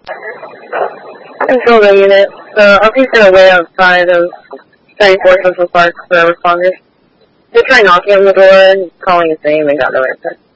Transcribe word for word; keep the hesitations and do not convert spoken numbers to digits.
Control the unit. The R P's gonna wait outside of thirty-four Central Park for responders. They try knocking on the door and calling his name and got no answer.